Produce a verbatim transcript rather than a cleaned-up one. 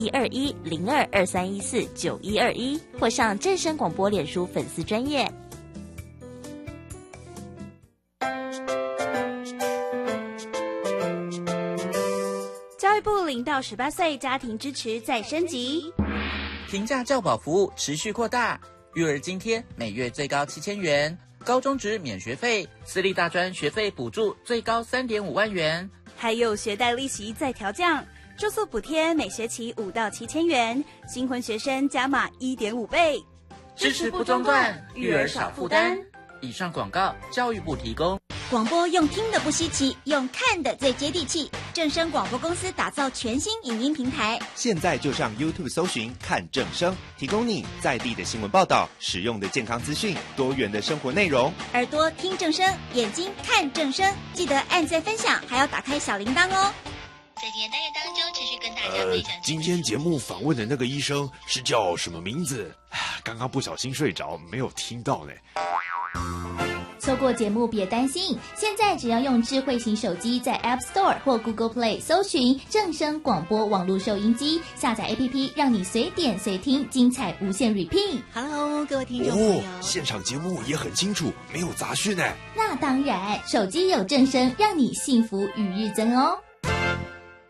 一二一零二二三一四九一二一，或上正声广播脸书粉丝专页。 教育部零到十八岁家庭支持再升级， 平价教保服务持续扩大，育儿津贴每月最高七千元，高中职免学费，私立大专学费补助最高三点五万元， 还有学贷利息再调降。住宿补贴每学期五到七千元，新婚学生加码一点五倍， 支持不中断，育儿少负担。以上广告，教育部提供。 广播用听的不稀奇，用看的最接地气。正声广播公司打造全新影音平台， 现在就上 YouTube 搜寻看正声，提供你在地的新闻报道、实用的健康资讯、多元的生活内容。 耳朵听正声，眼睛看正声，记得按赞分享，还要打开小铃铛哦。 在今天单元当中，持续跟大家分享、 呃。今天节目访问的那个医生是叫什么名字？刚刚不小心睡着，没有听到呢。 错过节目别担心，现在只要用智慧型手机在 App Store 或 Google Play 搜寻正声广播网络收音机，下载 A P P， 让你随点随听，精彩无限 repeat。 Hello， 各位听众朋友， 哦，现场节目也很清楚，没有杂讯呢。 那当然，手机有正声，让你幸福与日增哦。